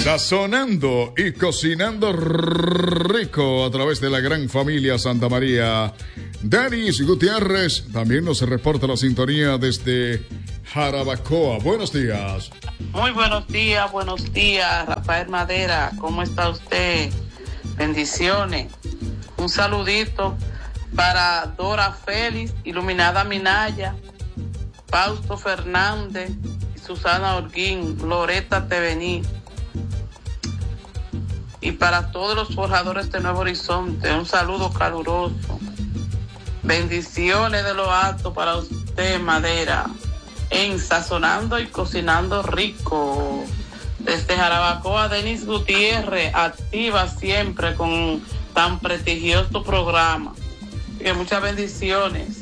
Sazonando y cocinando rico a través de la gran familia Santa María. Denis Gutiérrez también nos reporta la sintonía desde Jarabacoa. Buenos días. Muy buenos días, Rafael Madera. ¿Cómo está usted? Bendiciones. Un saludito para Dora Félix, Iluminada Minaya, Fausto Fernández, Susana Holguín, Loreta Tevení. Y para todos los forjadores de Nuevo Horizonte, un saludo caluroso. Bendiciones de lo alto para usted, Madera. En Sazonando y Cocinando Rico. Desde Jarabacoa, Denis Gutiérrez, activa siempre con tan prestigioso programa. Y muchas bendiciones.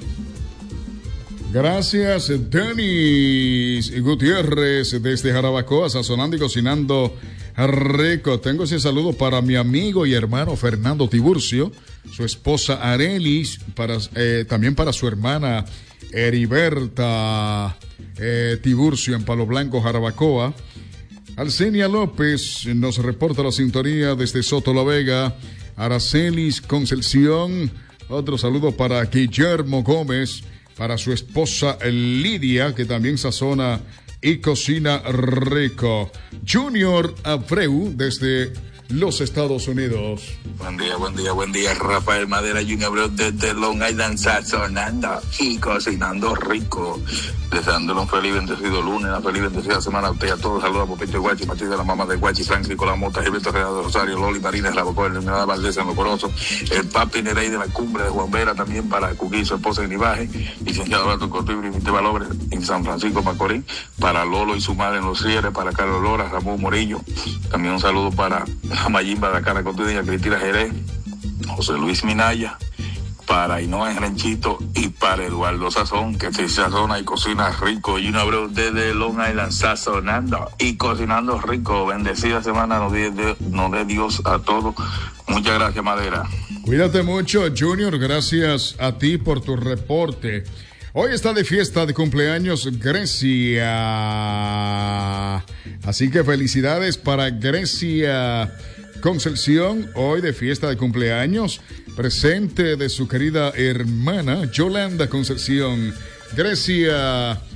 Gracias, Denis Gutiérrez, desde Jarabacoa, Sazonando y Cocinando Rico. Tengo ese saludo para mi amigo y hermano Fernando Tiburcio, su esposa Arelis, también para su hermana Heriberta Tiburcio en Palo Blanco, Jarabacoa. Alcenia López nos reporta la sintonía desde Soto La Vega. Aracelis Concepción, otro saludo para Guillermo Gómez, para su esposa Lidia, que también sazona y cocina rico. Junior Abreu desde los Estados Unidos. Buen día, Rafael Madera, Junior Abreu desde Long Island, sazonando y cocinando rico. Deseándole un feliz bendecido lunes, una feliz bendecida semana a usted y a todos. Saludos a Popito Guachi, Martín de la mamá de Guachi, Francisco La Mota, Gilberto Real de Rosario, Loli Marínez, Rabocó, Eliminada Valdés en Locoroso, el papi Nerey de la Cumbre de Juan Vera, también para Cuquí, su esposa en Ibaje, licenciado Alberto Cortibri, Mite Valores en San Francisco Macorís, para Lolo y su madre en Los Rieres, para Carlos Lora, Ramón Morillo, también un saludo para Mayimba de la Cara Cotidiana, Cristina Jerez, José Luis Minaya, para Ainhoa en Ranchito y para Eduardo Sazón, que se sazona y cocina rico. Y un abrazo desde Long Island, sazonando y cocinando rico. Bendecida semana nos dé Dios a todos. Muchas gracias, Madera. Cuídate mucho, Junior. Gracias a ti por tu reporte. Hoy está de fiesta de cumpleaños Grecia. Así que felicidades para Grecia Concepción, hoy de fiesta de cumpleaños, presente de su querida hermana Yolanda Concepción. Grecia,